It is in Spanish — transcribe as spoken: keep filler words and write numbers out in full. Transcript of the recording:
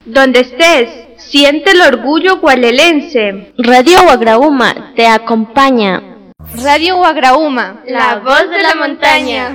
Donde estés, siente el orgullo gualelense. Radio Wagrauma te acompaña. Radio Wagrauma, la voz de la montaña.